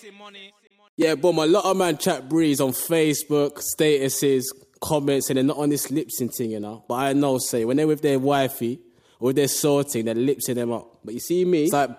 Yeah, boom, a lot of man chat breeze on Facebook, statuses, comments, and they're not on this lip sync thing, you know. But I know, say, when they're with their wifey or with their sorting, they're lip syncing them up. But you see me, it's like